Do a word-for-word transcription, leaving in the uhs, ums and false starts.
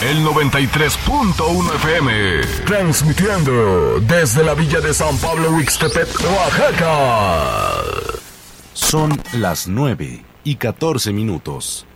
el noventa y tres punto uno F M, transmitiendo desde la villa de San Pablo Huixtepec, Oaxaca. Son las nueve y catorce minutos.